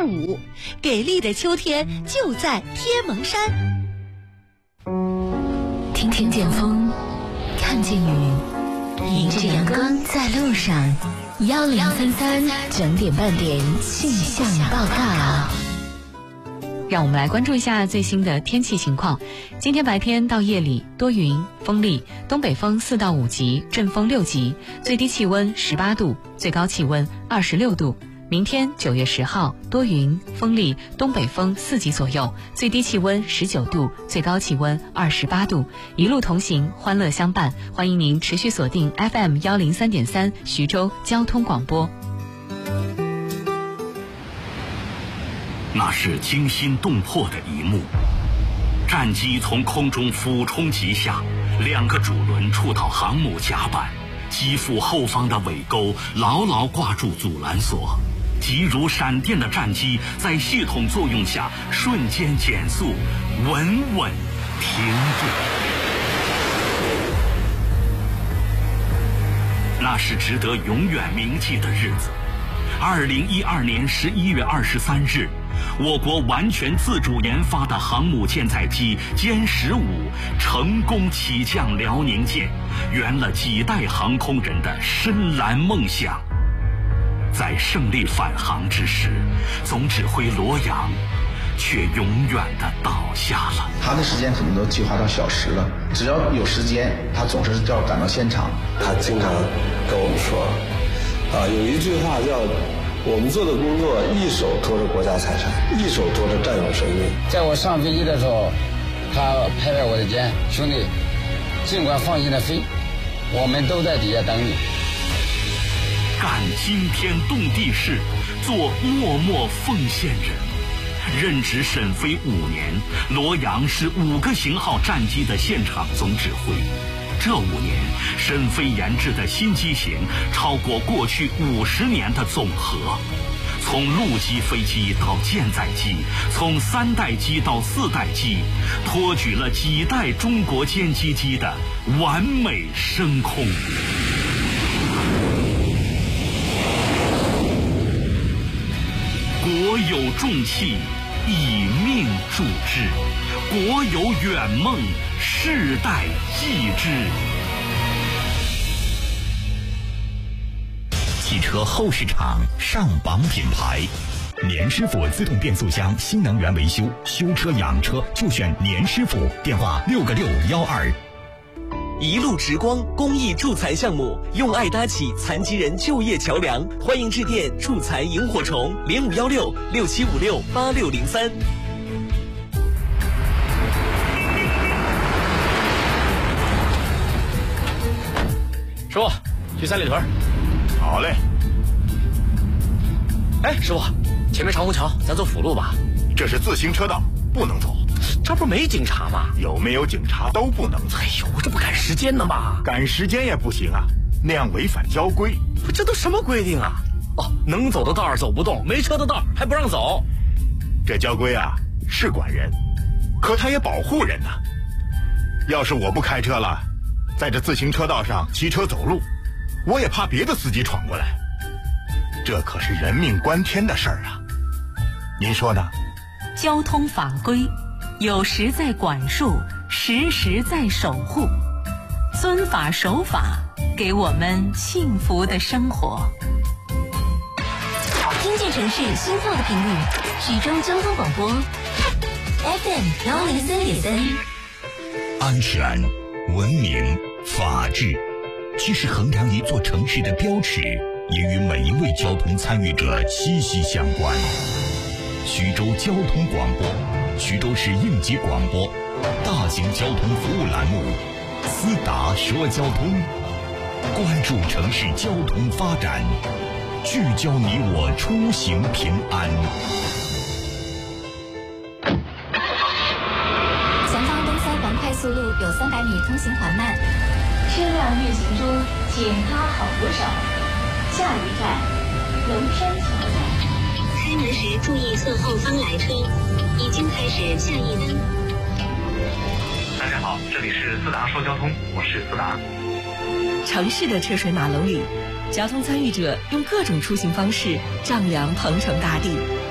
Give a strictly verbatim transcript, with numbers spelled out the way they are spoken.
二五，给力的秋天就在天门山。 听听见风，看见雨，迎着阳光在路上。幺零三三整点半点气象报告。 让我们来关注一下最新的天气情况。今天白天到夜里多云，风力，东北风四到五级，阵风六级，最低气温十八度，最高气温二十六度。明天九月十号多云，风力，东北风四级左右，最低气温十九度，最高气温二十八度。一路同行，欢乐相伴。欢迎您持续锁定 F M 幺零三点三徐州交通广播。 那是惊心动魄的一幕，战机从空中俯冲急下，两个主轮触到航母甲板，机腹后方的尾钩牢牢挂住阻拦索，急如闪电的战机在系统作用下瞬间减速，稳稳停住。那是值得永远铭记的日子。二零一二年十一月二十三日，我国完全自主研发的航母舰载机歼十五成功起降辽宁舰，圆了几代航空人的深蓝梦想。在胜利返航之时，总指挥罗阳却永远的倒下了。 他的时间可能都计划到小时了，只要有时间，他总是要赶到现场。 他经常跟我们说，啊，有一句话叫我们做的工作一手托着国家财产，一手托着战友生命。 在我上飞机的时候，他拍拍我的肩，兄弟，尽管放心的飞，我们都在底下等你。 干惊天动地事，做默默奉献人。任职沈飞五年，罗阳是五个型号战机的现场总指挥。这五年，沈飞研制的新机型超过过去五十年的总和。从陆基飞机到舰载机，从三代机到四代机，托举了几代中国歼击机的完美升空。国有重器，以命铸之；国有远梦，世代继之。 汽车后市场上榜品牌，年师傅自动变速箱新能源维修，修车养车就选年师傅，电话六个六幺二。 一路直光公益助残项目，用爱搭起残疾人就业桥梁，欢迎致电助残萤火虫零五幺六六七五六八六零三。 师傅，去三里屯。 好嘞。 哎，师傅，前面长虹桥，咱走辅路吧。 这是自行车道，不能走。 这不是没警察吗？ 有没有警察都不能走。 哎呦，这不赶时间呢吗？ 赶时间也不行啊，那样违反交规。 不，这都什么规定啊？哦，能走的道儿走不动，没车的道儿还不让走。 这交规啊是管人，可它也保护人呐、啊。要是我不开车了，在这自行车道上骑车走路，我也怕别的司机闯过来。这可是人命关天的事儿啊，您说呢？ 交通法规有时在管束，时时在守护，遵法守法，给我们幸福的生活。听见城市心跳的频率，徐州交通广播 F M 幺零三点三。 安全、文明、法治，既是衡量一座城市的标尺，也与每一位交通参与者息息相关。徐州交通广播，徐州市应急广播，大型交通服务栏目思达说交通，关注城市交通发展，聚焦你我出行平安。 前方东三环快速路有三百米通行缓慢，车辆运行中，请拉好扶手。下一站，龙山桥站。开门时注意侧后方来车，已经开始下一灯。 大家好，这里是思达说交通，我是思达。 城市的车水马龙里，交通参与者用各种出行方式丈量鹏程大地。